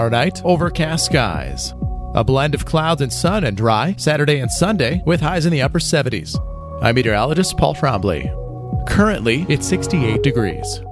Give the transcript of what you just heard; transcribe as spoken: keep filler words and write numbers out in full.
Tomorrow night, overcast skies. A blend of clouds and sun and dry Saturday and Sunday with highs in the upper seventies. I'm meteorologist Paul Trombley. Currently, it's sixty-eight degrees.